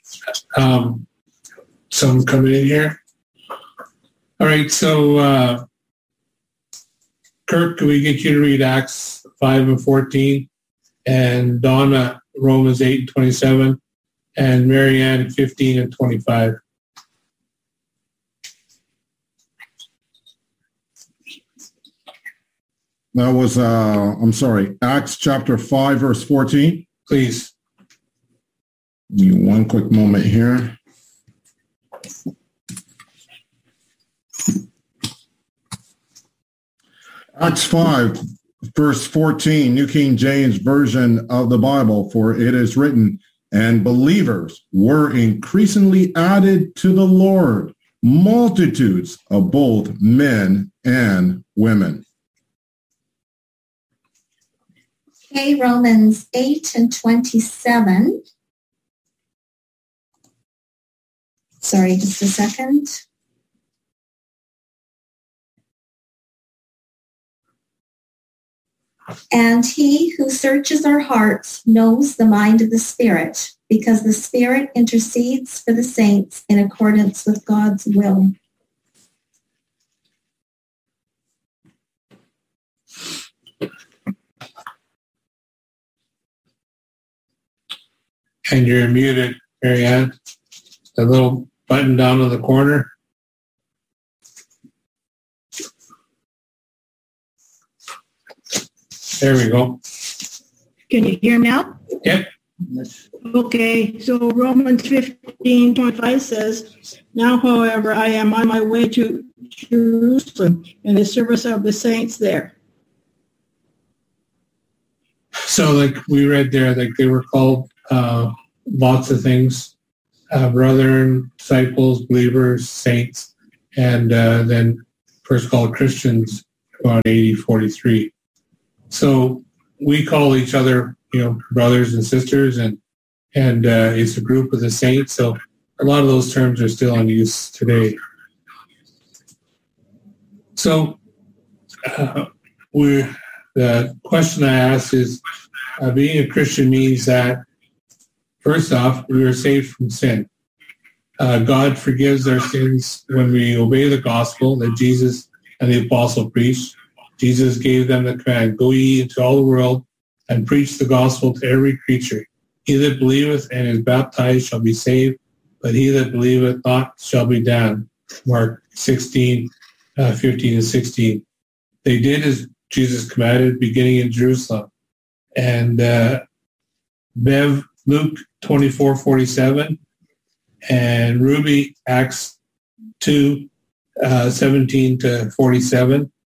Someone coming in here. All right, so Kirk, can we get you to read Acts 5 and 14, and Donna, Romans 8 and 27, and Marianne, 15 and 25. That was, Acts chapter 5, verse 14. Please. Give me one quick moment here. Acts 5, verse 14, New King James Version of the Bible, for it is written, and believers were increasingly added to the Lord, multitudes of both men and women. Okay, Romans 8 and 27. Sorry, just a second. And he who searches our hearts knows the mind of the Spirit, because the Spirit intercedes for the saints in accordance with God's will. And you're muted, Marianne. The little button down in the corner. There we go. Can you hear now? Yep. Okay, so Romans 15:25 says, now, however, I am on my way to Jerusalem in the service of the saints there. So like we read there, like they were called lots of things, brethren, disciples, believers, saints, and then first called Christians about AD 43. So we call each other, brothers and sisters, and it's a group of the saints. So a lot of those terms are still in use today. So the question I asked is, being a Christian means that, first off, we are saved from sin. God forgives our sins when we obey the gospel that Jesus and the apostle preached. Jesus gave them the command, go ye into all the world and preach the gospel to every creature. He that believeth and is baptized shall be saved, but he that believeth not shall be damned. Mark 16, 15 and 16. They did as Jesus commanded, beginning in Jerusalem. And Bev, Luke 24:47, and Ruby, Acts 2, 17 to 47.